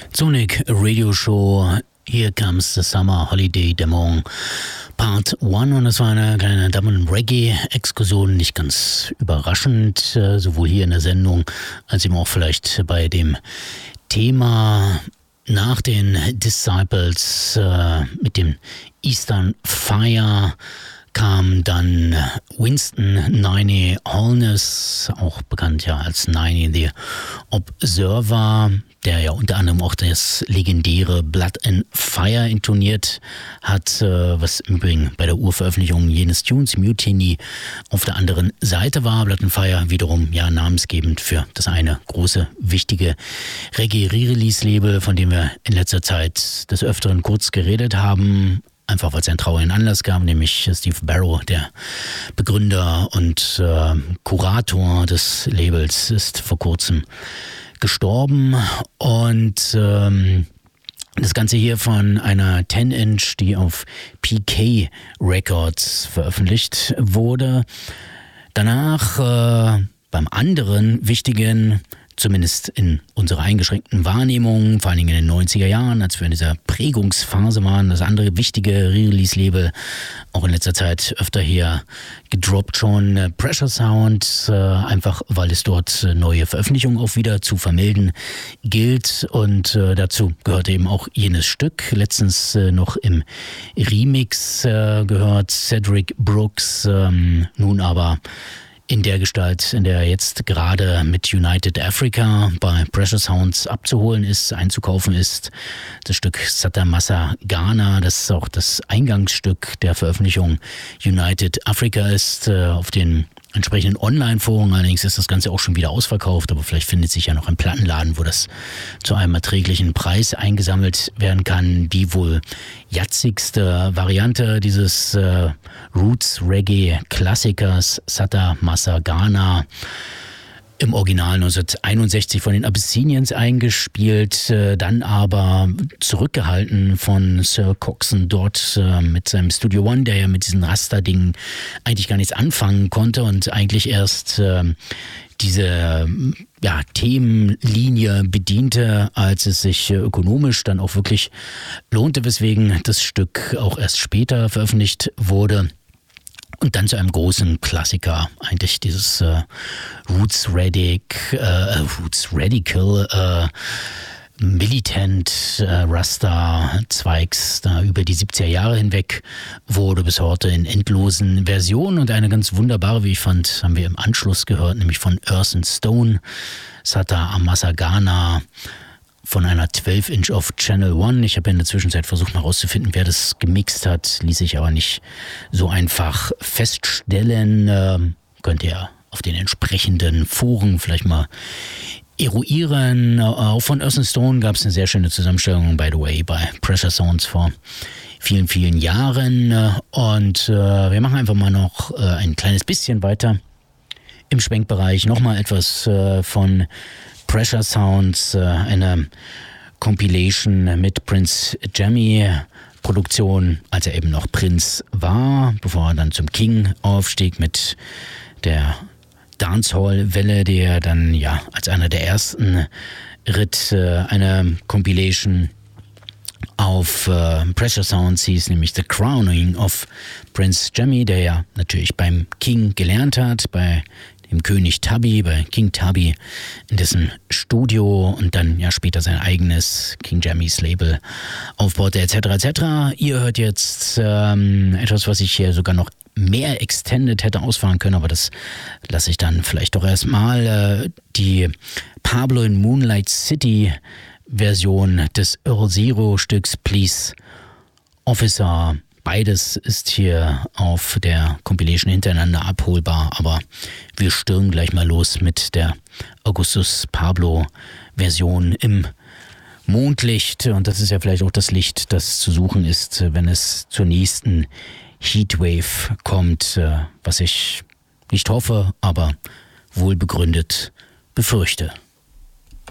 Sonic Radio Show, Here Comes the Summer Holiday Demo Part 1, und das war eine kleine Drum-and-Reggae-Exkursion, nicht ganz überraschend, sowohl hier in der Sendung als eben auch vielleicht bei dem Thema nach den Disciples mit dem Eastern Fire kam dann Winston Niney Holness, auch bekannt ja als Niney the Observer, der ja unter anderem auch das legendäre Blood and Fire intoniert hat, was im Übrigen bei der Urveröffentlichung jenes Tunes Mutiny auf der anderen Seite war. Blood and Fire wiederum ja namensgebend für das eine große, wichtige Reggae-Re-Release-Label, von dem wir in letzter Zeit des Öfteren kurz geredet haben. Einfach weil es einen traurigen Anlass gab, nämlich Steve Barrow, der Begründer und Kurator des Labels, ist vor kurzem gestorben. Und das Ganze hier von einer 10-Inch, die auf PK Records veröffentlicht wurde. Danach beim anderen wichtigen, zumindest in unserer eingeschränkten Wahrnehmung, vor allen Dingen in den 90er Jahren, als wir in dieser Prägungsphase waren, das andere wichtige Re-Release-Label, auch in letzter Zeit öfter hier gedroppt schon, Pressure Sound, einfach weil es dort neue Veröffentlichungen auch wieder zu vermelden gilt, und dazu gehörte eben auch jenes Stück, letztens noch im Remix gehört, Cedric Brooks, nun aber in der Gestalt, in der er jetzt gerade mit United Africa bei Pressure Sounds abzuholen ist, einzukaufen ist. Das Stück Sata Massa Ghana, das auch das Eingangsstück der Veröffentlichung United Africa ist, auf den entsprechenden Online-Foren. Allerdings ist das Ganze auch schon wieder ausverkauft, aber vielleicht findet sich ja noch ein Plattenladen, wo das zu einem erträglichen Preis eingesammelt werden kann. Die wohl jatzigste Variante dieses Roots-Reggae-Klassikers Sata Massa Ghana, im Original 1961 von den Abyssinians eingespielt, dann aber zurückgehalten von Sir Coxsone Dodd mit seinem Studio One, der ja mit diesen Raster-Dingen eigentlich gar nichts anfangen konnte und eigentlich erst diese Themenlinie bediente, als es sich ökonomisch dann auch wirklich lohnte, weswegen das Stück auch erst später veröffentlicht wurde. Und dann zu einem großen Klassiker, eigentlich dieses Roots Radical Militant Rasta-Zweigs da über die 70er Jahre hinweg wurde bis heute in endlosen Versionen, und eine ganz wunderbare, wie ich fand, haben wir im Anschluss gehört, nämlich von Earth and Stone, Sata Massa Ghana, von einer 12-Inch auf Channel One. Ich habe in der Zwischenzeit versucht herauszufinden, wer das gemixt hat, ließ sich aber nicht so einfach feststellen. Könnt ihr auf den entsprechenden Foren vielleicht mal eruieren. Auch von Earth and Stone gab es eine sehr schöne Zusammenstellung, by the way, bei Pressure Sounds vor vielen, vielen Jahren. Und wir machen einfach mal noch ein kleines bisschen weiter im Schwenkbereich. Nochmal etwas von Pressure Sounds, eine Compilation mit Prince Jammy, Produktion, als er eben noch Prinz war, bevor er dann zum King aufstieg mit der Dancehall-Welle, die er dann ja als einer der ersten ritt. Eine Compilation auf Pressure Sounds hieß nämlich The Crowning of Prince Jammy, der ja natürlich beim King gelernt hat, bei dem König Tubby, bei King Tubby, in dessen Studio, und dann ja später sein eigenes King Jammys Label aufbaute, etc. etc. Ihr hört jetzt etwas, was ich hier sogar noch mehr extended hätte ausfahren können, aber das lasse ich dann vielleicht doch erstmal. Die Pablo in Moonlight City Version des Earl Zero Stücks Please Officer. Beides ist hier auf der Compilation hintereinander abholbar, aber wir stürmen gleich mal los mit der Augustus Pablo Version im Mondlicht, und das ist ja vielleicht auch das Licht, das zu suchen ist, wenn es zur nächsten Heatwave kommt, was ich nicht hoffe, aber wohl begründet befürchte.